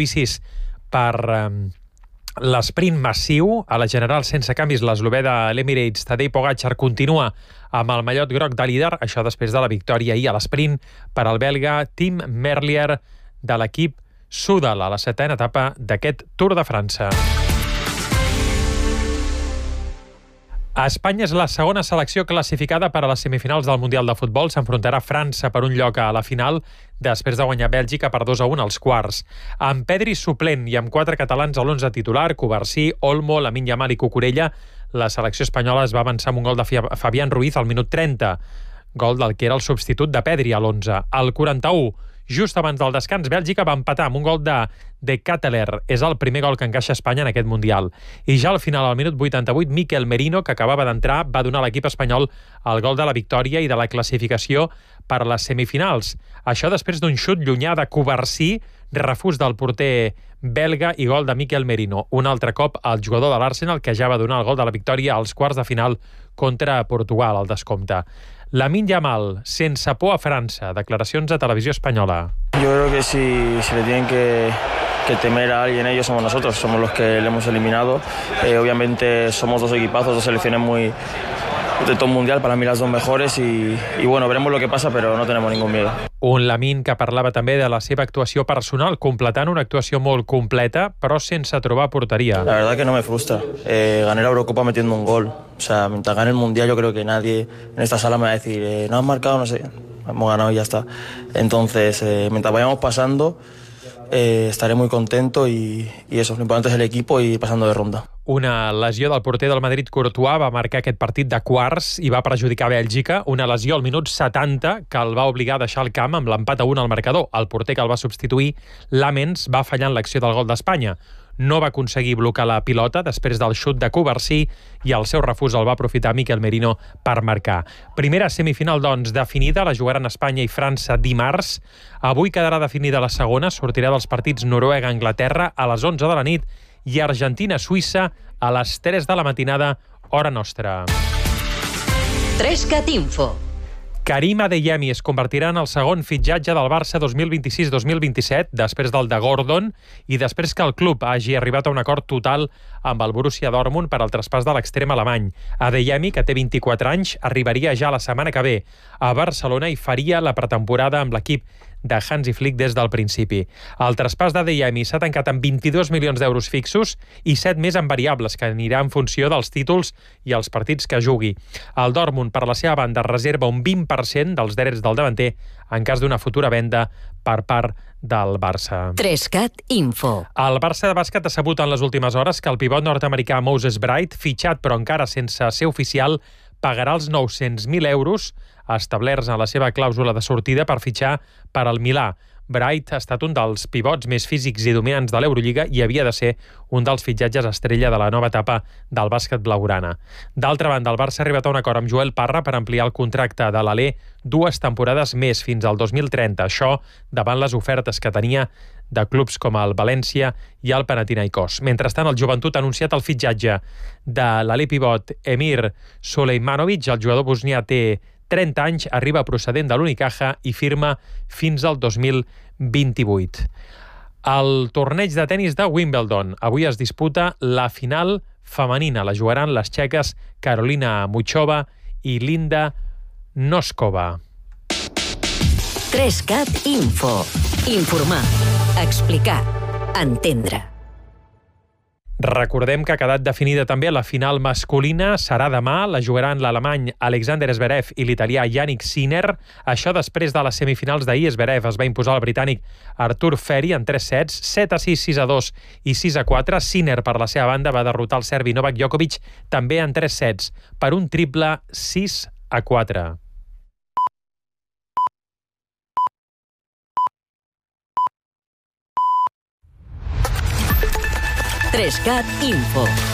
propicis per l'esprint massiu. A la general sense canvis, l'eslovè de l'Emirates, Tadej Pogačar, continua amb el mallot groc de líder, això després de la victòria ahir a l'esprint per al belga Tim Merlier de l'equip Soudal a la 7ª etapa d'aquest Tour de França. Espanya és la segona selecció classificada per a les semifinals del Mundial de Futbol. S'enfrontarà a França per un lloc a la final després de guanyar Bèlgica per 2-1 als quarts. Amb Pedri suplent i amb 4 catalans a l'11 titular, Covarsí, Olmo, Lamine Yamal i Cucurella, la selecció espanyola es va avançar amb un gol de Fabián Ruiz al minut 30. Gol del que era el substitut de Pedri a l'11. Al 41, just abans del descans, Bèlgica va empatar amb un gol de Catteler. És el primer gol que encaixa Espanya en aquest Mundial. I ja al final, al minut 88, Mikel Merino, que acabava d'entrar, va donar a l'equip espanyol el gol de la victòria i de la classificació per a les semifinals. Això després d'un xut llunyà de Covarsí, refús del porter belga i gol de Mikel Merino. Un altre cop el jugador de l'Arsenal, que ja va donar el gol de la victòria als quarts de final contra Portugal, al descompte. Lamine Yamal, sense por a França. Declaracions a Televisió Espanyola. Yo creo que si le tienen que temer a alguien, ellos somos nosotros, somos los que le hemos eliminado. Obviamente somos dos equipazos, dos selecciones muy de top mundial, para mí las dos mejores y bueno, veremos lo que pasa, pero no tenemos ningún miedo. Un Lamine que parlava també de la seva actuació personal, completant una actuació molt completa, però sense trobar porteria. La verdad que no me frustra. Gané la Eurocopa metiendo un gol. O sea, mientras gane el Mundial, yo creo que nadie en esta sala me va a decir no has marcado, no sé. Hemos ganado y ya está. Entonces, mientras vayamos pasando, estaré muy contento y eso, lo importante es el equipo y pasando de ronda. Una lesió del porter del Madrid, Courtois, va marcar aquest partit de quarts i va perjudicar Bèlgica. Una lesió al minut 70 que el va obligar a deixar el camp amb l'empat a 1 al marcador. El porter que el va substituir, Lamens, va fallar en l'acció del gol d'Espanya. No va aconseguir blocar la pilota després del xut de Covarsí i el seu refús el va aprofitar Mikel Merino per marcar. Primera semifinal, doncs, definida. La jugaran Espanya i França dimarts. Avui quedarà definida la segona. Sortirà dels partits Noruega-Anglaterra a les 11 de la nit i Argentina-Suïssa a les 3 de la matinada, hora nostra. 3CAT Info. Karim Adeyemi es convertirà en el segon fitxatge del Barça 2026-2027, després del de Gordon, i després que el club hagi arribat a un acord total amb el Borussia Dortmund per al traspàs de l'extrem alemany. Adeyemi, que té 24 anys, arribaria ja la setmana que ve a Barcelona i faria la pretemporada amb l'equip de Hansi Flick des del principi. El traspàs d'Adeyemi s'ha tancat amb 22 milions d'euros fixos i 7 més en variables, que anirà en funció dels títols i els partits que jugui. El Dortmund, per la seva banda, reserva un 20% dels drets del davanter en cas d'una futura venda per part del Barça. 3CAT Info. El Barça de bàsquet ha sabut en les últimes hores que el pivot nord-americà Moses Bright, fitxat però encara sense ser oficial, pagarà els 900.000 euros establerts en la seva clàusula de sortida per fitxar per al Milà. Bright ha estat un dels pivots més físics i dominants de l'Eurolliga i havia de ser un dels fitxatges estrella de la nova etapa del bàsquet blaugrana. D'altra banda, el Barça ha arribat a un acord amb Joel Parra per ampliar el contracte de l'Alé 2 temporades més, fins al 2030. Això davant les ofertes que tenia de clubs com el València i el Panathinaikos. Mentrestant, el Joventut ha anunciat el fitxatge de l'Alé pivot Emir Sulejmanovic. El jugador bosnià té 30 anys, arriba procedent de l'Unicaja i firma fins al 2028. El torneig de tennis de Wimbledon. Avui es disputa la final femenina. La jugaran les txeques Karolina Muchova i Linda Noskova. 3CAT Info. Informar, explicar, entendre. Recordem que ha quedat definida també la final masculina. Serà demà, la jugaran l'alemany Alexander Zverev i l'italià Yannick Sinner. Això després de les semifinals d'ahir. Zverev es va imposar al britànic Artur Feri en 3 sets, 7-6, 6-2 i 6-4. Sinner, per la seva banda, va derrotar el serbi Novak Djokovic també en 3 sets, per un triple 6-4. Trescat Info.